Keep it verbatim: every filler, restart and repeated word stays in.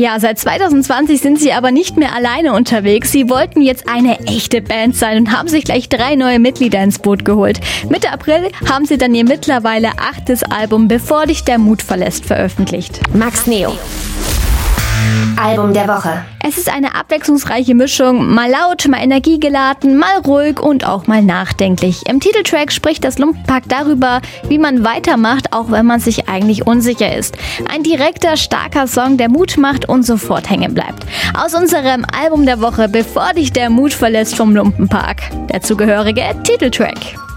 Ja, seit zwanzig zwanzig sind sie aber nicht mehr alleine unterwegs. Sie wollten jetzt eine echte Band sein und haben sich gleich drei neue Mitglieder ins Boot geholt. Mitte April haben sie dann ihr mittlerweile achtes Album Bevor dich der Mut verlässt veröffentlicht. Max Neo. Album der Woche. Es ist eine abwechslungsreiche Mischung, mal laut, mal energiegeladen, mal ruhig und auch mal nachdenklich. Im Titeltrack spricht das Lumpenpack darüber, wie man weitermacht, auch wenn man sich eigentlich unsicher ist. Ein direkter, starker Song, der Mut macht und sofort hängen bleibt. Aus unserem Album der Woche Bevor dich der Mut verlässt vom Lumpenpack. Der zugehörige Titeltrack.